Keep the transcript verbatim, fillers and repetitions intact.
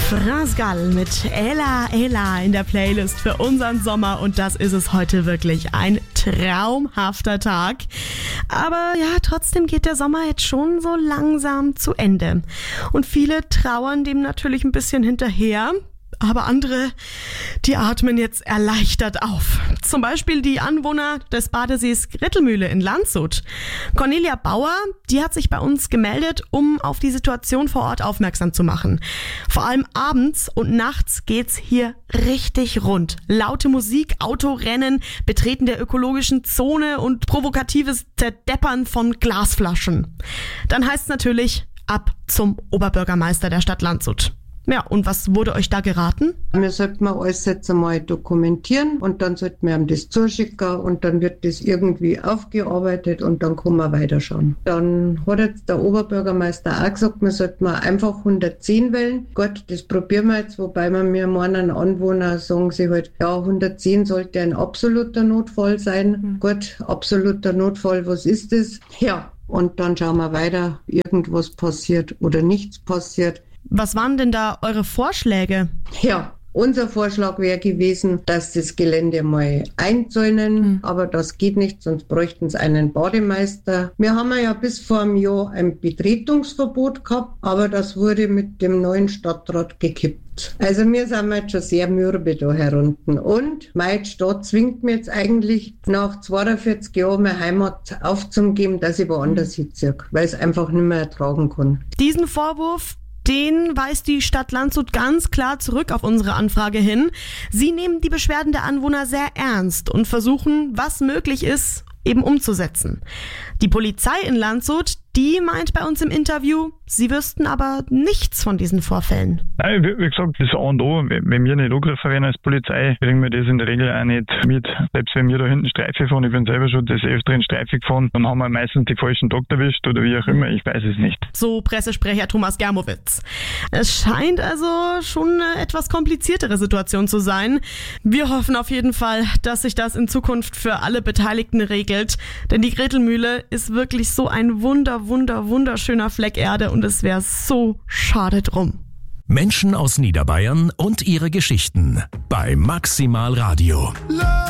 Frasgal mit Ella Ella in der Playlist für unseren Sommer und das ist es heute wirklich. Ein traumhafter Tag. Aber ja, trotzdem geht der Sommer jetzt schon so langsam zu Ende. Und viele trauern dem natürlich ein bisschen hinterher. Aber andere, die atmen jetzt erleichtert auf. Zum Beispiel die Anwohner des Badesees Grittelmühle in Landshut. Cornelia Bauer, die hat sich bei uns gemeldet, um auf die Situation vor Ort aufmerksam zu machen. Vor allem abends und nachts geht's hier richtig rund. Laute Musik, Autorennen, Betreten der ökologischen Zone und provokatives Zerdeppern von Glasflaschen. Dann heißt's natürlich ab zum Oberbürgermeister der Stadt Landshut. Ja, und was wurde euch da geraten? Wir sollten alles jetzt einmal dokumentieren und dann sollten wir ihm das zuschicken und dann wird das irgendwie aufgearbeitet und dann können wir weiterschauen. Dann hat jetzt der Oberbürgermeister auch gesagt, wir sollten mal einfach hundertzehn wählen. Gut, das probieren wir jetzt, wobei wir mir meinen Anwohner sagen sie halt, ja, hundertzehn sollte ein absoluter Notfall sein. Mhm. Gut, absoluter Notfall, was ist das? Ja, und dann schauen wir weiter, irgendwas passiert oder nichts passiert. Was waren denn da eure Vorschläge? Ja, unser Vorschlag wäre gewesen, dass das Gelände mal einzäunen, mhm. aber das geht nicht, sonst bräuchten sie einen Bademeister. Wir haben ja bis vor einem Jahr ein Betretungsverbot gehabt, aber das wurde mit dem neuen Stadtrat gekippt. Also wir sind jetzt schon sehr mürbe da herunten. Und meine Stadt zwingt mir jetzt eigentlich nach zweiundvierzig Jahren meine Heimat aufzugeben, dass ich woanders hinziehe, weil ich es einfach nicht mehr ertragen kann. Diesen Vorwurf, den weist die Stadt Landshut ganz klar zurück auf unsere Anfrage hin. Sie nehmen die Beschwerden der Anwohner sehr ernst und versuchen, was möglich ist, eben umzusetzen. Die Polizei in Landshut, die meint bei uns im Interview, sie wüssten aber nichts von diesen Vorfällen. Nein, wie, wie gesagt, das A und O, wenn wir nicht angegriffen werden als Polizei, kriegen wir das in der Regel auch nicht mit. Selbst wenn wir da hinten Streife fahren, ich bin selber schon des Öfteren Streife gefahren, dann haben wir meistens die falschen Tag erwischt oder wie auch immer, ich weiß es nicht. So Pressesprecher Thomas Germowitz. Es scheint also schon eine etwas kompliziertere Situation zu sein. Wir hoffen auf jeden Fall, dass sich das in Zukunft für alle Beteiligten regelt, denn die Grittelmühle ist wirklich so ein wunder, wunder, wunderschöner Fleck Erde und es wäre so schade drum. Menschen aus Niederbayern und ihre Geschichten bei Maximal Radio.